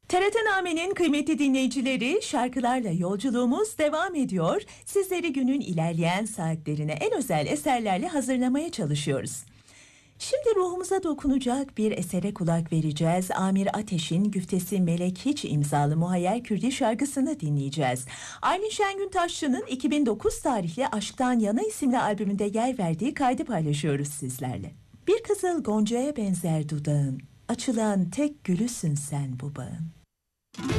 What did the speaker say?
TRT Name'nin kıymetli dinleyicileri, şarkılarla yolculuğumuz devam ediyor. Sizleri günün ilerleyen saatlerine en özel eserlerle hazırlamaya çalışıyoruz. Şimdi ruhumuza dokunacak bir esere kulak vereceğiz. Amir Ateş'in Güftesi Melek Hiç imzalı Muhayyer Kürdi şarkısını dinleyeceğiz. Aylin Şengün Taşçı'nın 2009 tarihli Aşktan Yana isimli albümünde yer verdiği kaydı paylaşıyoruz sizlerle. Bir kızıl goncaya benzer dudağın, açılan tek gülüsün sen bu bağın.